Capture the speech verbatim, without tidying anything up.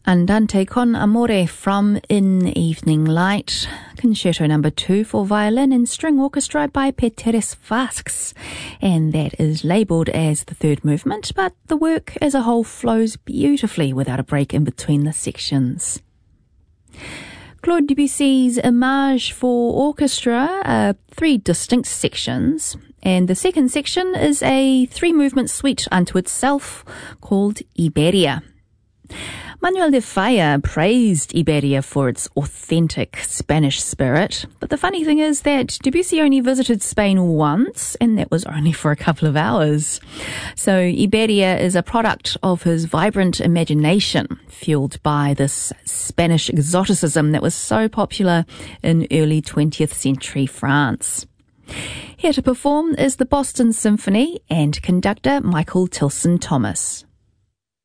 Andante con Amore from In Evening Light, Concerto number two for violin and string orchestra by Peteris Vasks, and that is labelled as the third movement, but the work as a whole flows beautifully without a break in between the sections. Claude Debussy's Image for orchestra are three distinct sections, and the second section is a three-movement suite unto itself called Iberia. Manuel de Falla praised Iberia for its authentic Spanish spirit, but the funny thing is that Debussy only visited Spain once, and that was only for a couple of hours. So Iberia is a product of his vibrant imagination, fueled by this Spanish exoticism that was so popular in early twentieth century France. Here to perform is the Boston Symphony and conductor Michael Tilson Thomas.